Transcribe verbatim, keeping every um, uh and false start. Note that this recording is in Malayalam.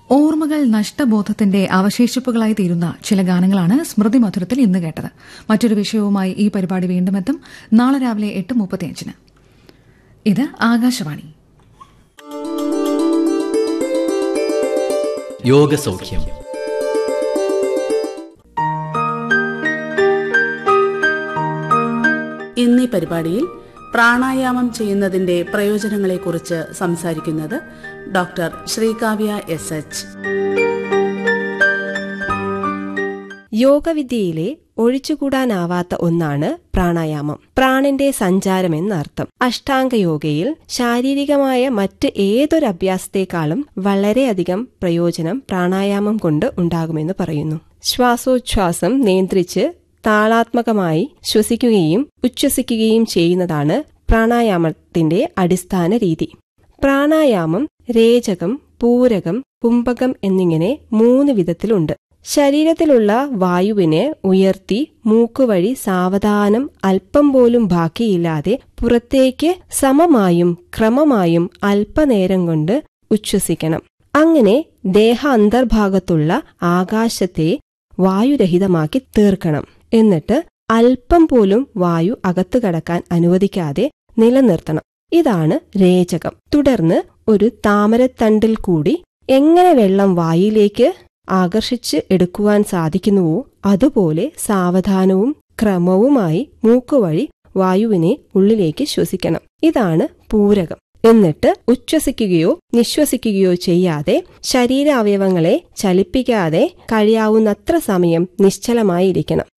ഓർമ്മകൾ നഷ്ടബോധത്തിന്റെ അവശേഷിപ്പുകളായി തീരുന്ന ചില ഗാനങ്ങളാണ് സ്മൃതി മധുരത്തിൽ ഇന്ന് കേട്ടത്. മറ്റൊരു വിഷയവുമായി ഈ പരിപാടി വീണ്ടും എത്തും നാളെ രാവിലെ എട്ട് മുപ്പത്തിയഞ്ചിന്. ഇത് ആകാശവാണി. യോഗസൗഖ്യം. ഇന്നീ പരിപാടിയിൽ പ്രാണായാമം ചെയ്യുന്നതിന്റെ പ്രയോജനങ്ങളെക്കുറിച്ച് സംസാരിക്കുന്നത് ഡോക്ടർ ശ്രീകാവ്യ എസ് എച്ച്. യോഗവിദ്യയിലെ ഒഴിച്ചുകൂടാനാവാത്ത ഒന്നാണ് പ്രാണായാമം. പ്രാണന്റെ സഞ്ചാരമെന്നർത്ഥം. അഷ്ടാംഗയോഗയിൽ ശാരീരികമായ മറ്റ് ഏതൊരു അഭ്യാസത്തെക്കാളും വളരെയധികം പ്രയോജനം പ്രാണായാമം കൊണ്ട് ഉണ്ടാകുമെന്ന് പറയുന്നു. ശ്വാസോച്ഛ്വാസം നിയന്ത്രിച്ച് താളാത്മകമായി ശ്വസിക്കുകയും ഉച്ഛ്വസിക്കുകയും ചെയ്യുന്നതാണ് പ്രാണായാമത്തിന്റെ അടിസ്ഥാന രീതി. പ്രാണായാമം രേചകം, പൂരകം, കുംഭകം എന്നിങ്ങനെ മൂന്ന് വിധത്തിലുണ്ട്. ശരീരത്തിലുള്ള വായുവിനെ ഉയർത്തി മൂക്കുവഴി സാവധാനം അല്പം പോലും ബാക്കിയില്ലാതെ പുറത്തേക്ക് സമമായും ക്രമമായും അല്പനേരം കൊണ്ട് ഉച്ഛ്വസിക്കണം. അങ്ങനെ ദേഹ അന്തർഭാഗത്തുള്ള ആകാശത്തെ വായുരഹിതമാക്കി തീർക്കണം. എന്നിട്ട് അല്പം പോലും വായു അകത്തു കടക്കാൻ അനുവദിക്കാതെ നിലനിർത്തണം. ഇതാണ് രേചകം. തുടർന്ന് ഒരു താമരത്തണ്ടിൽ കൂടി എങ്ങനെ വെള്ളം വായിലേക്ക് ആകർഷിച്ച് എടുക്കുവാൻ സാധിക്കുന്നുവോ അതുപോലെ സാവധാനവും ക്രമവുമായി മൂക്കുവഴി വായുവിനെ ഉള്ളിലേക്ക് ശ്വസിക്കണം. ഇതാണ് പൂരകം. എന്നിട്ട് ഉച്ഛ്വസിക്കുകയോ നിശ്വസിക്കുകയോ ചെയ്യാതെ ശരീരാവയവങ്ങളെ ചലിപ്പിക്കാതെ കഴിയാവുന്നത്ര സമയം നിശ്ചലമായിരിക്കണം.